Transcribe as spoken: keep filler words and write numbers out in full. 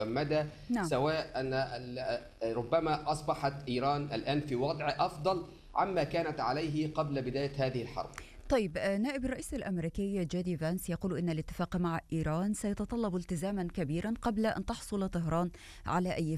مدى، نعم. سواء أن ال- ربما أصبحت إيران الآن في وضع أفضل عما كانت عليه قبل بداية هذه الحرب. طيب، آه، نائب الرئيس الأمريكي جودي فانس يقول إن الاتفاق مع إيران سيتطلب التزاما كبيرا قبل أن تحصل طهران على أي